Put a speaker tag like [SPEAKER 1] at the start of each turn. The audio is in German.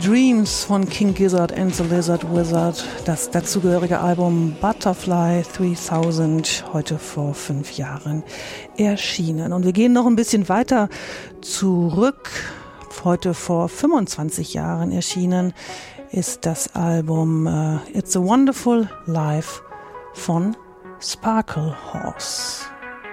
[SPEAKER 1] Dreams von King Gizzard and the Lizard Wizard, das dazugehörige Album Butterfly 3000, heute vor 5 Jahren erschienen. Und wir gehen noch ein bisschen weiter zurück. Heute vor 25 Jahren erschienen ist das Album It's a Wonderful Life von Sparkle Horse.